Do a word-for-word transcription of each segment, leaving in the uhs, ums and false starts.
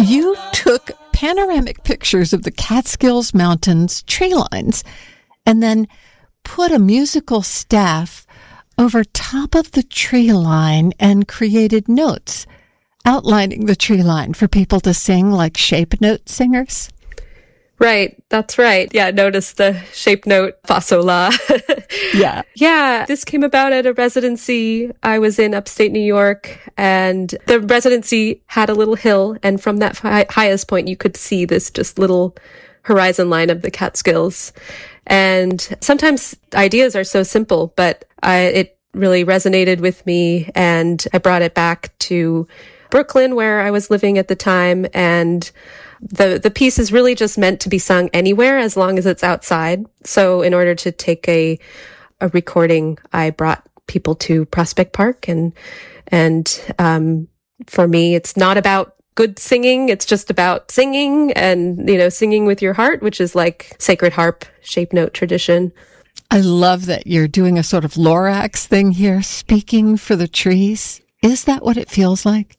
You took panoramic pictures of the Catskills Mountains tree lines and then put a musical staff over top of the tree line and created notes outlining the tree line for people to sing like shape note singers. Right, that's right. Yeah, notice the shape note fa sol la. Yeah. Yeah, this came about at a residency. I was in upstate New York, and the residency had a little hill, and from that hi- highest point, you could see this just little horizon line of the Catskills. And sometimes ideas are so simple, but I, it really resonated with me, and I brought it back to Brooklyn, where I was living at the time, and The the piece is really just meant to be sung anywhere as long as it's outside. So in order to take a a recording, I brought people to Prospect Park, and and um, for me, it's not about good singing. It's just about singing, and you know, singing with your heart, which is like Sacred Harp shape note tradition. I love that you're doing a sort of Lorax thing here, speaking for the trees. Is that what it feels like?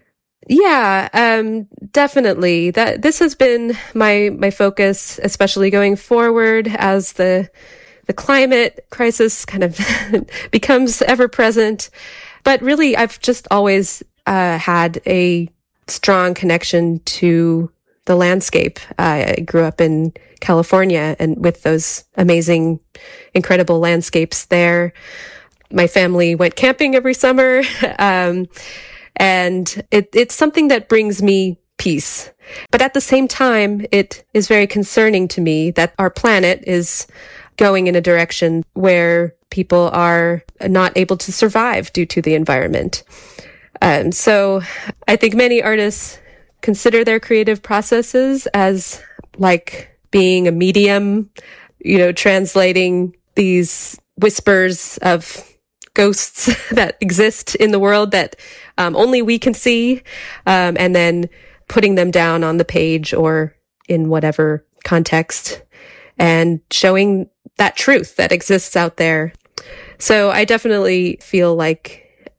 Yeah, um, definitely. That this has been my my focus, especially going forward as the the climate crisis kind of becomes ever present. But really, I've just always uh, had a strong connection to the landscape. Uh, I grew up in California, and with those amazing, incredible landscapes there, my family went camping every summer. um, And it, it's something that brings me peace. But at the same time, it is very concerning to me that our planet is going in a direction where people are not able to survive due to the environment. Um, so I think many artists consider their creative processes as like being a medium, you know, translating these whispers of ghosts that exist in the world that um, only we can see, um, and then putting them down on the page or in whatever context and showing that truth that exists out there. So I definitely feel like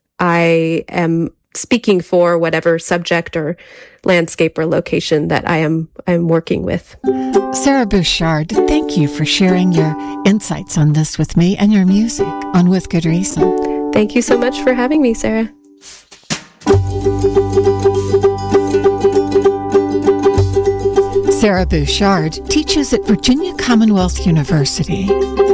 I am speaking for whatever subject or landscape or location that I am I'm working with. Sarah Bouchard, thank you for sharing your insights on this with me and your music on With Good Reason. Thank you so much for having me, Sarah. Sarah Bouchard teaches at Virginia Commonwealth University.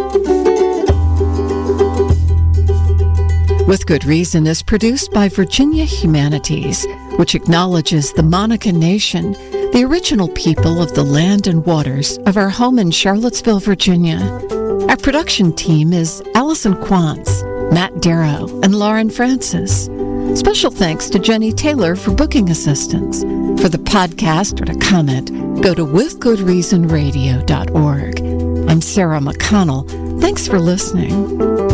With Good Reason is produced by Virginia Humanities, which acknowledges the Monacan Nation, the original people of the land and waters of our home in Charlottesville, Virginia. Our production team is Allison Quantz, Matt Darrow, and Lauren Francis. Special thanks to Jenny Taylor for booking assistance. For the podcast or to comment, go to with good reason radio dot org. I'm Sarah McConnell. Thanks for listening.